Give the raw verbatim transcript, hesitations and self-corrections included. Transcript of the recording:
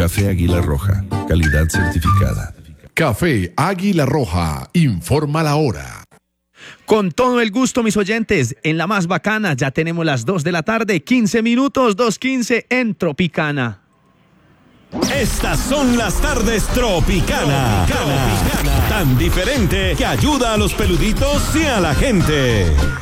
Café Águila Roja, calidad certificada. Café Águila Roja, informa la hora. Con todo el gusto, mis oyentes, en la más bacana ya tenemos las dos de la tarde, quince minutos, dos quince en Tropicana. Estas son las tardes Tropicana. Tropicana. Tan diferente que ayuda a los peluditos y a la gente.